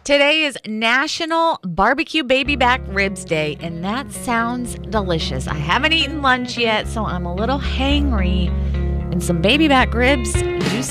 Today is National Barbecue Baby Back Ribs Day, and that sounds delicious. I haven't eaten lunch yet, so I'm a little hangry. And some baby back ribs do